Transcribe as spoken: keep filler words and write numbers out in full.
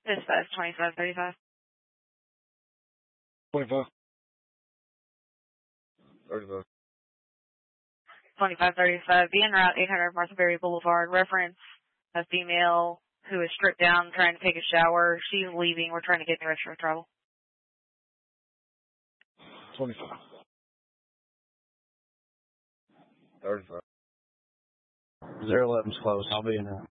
Dispatch twenty-five thirty-five. twenty-five. thirty-five. twenty-five thirty-five. Be en route eight hundred Martha Berry Boulevard. Reference a female who is stripped down trying to take a shower. She's leaving. We're trying to get in the rest of her travel. twenty-five. thirty-five. zero eleven's close. I'll be in route.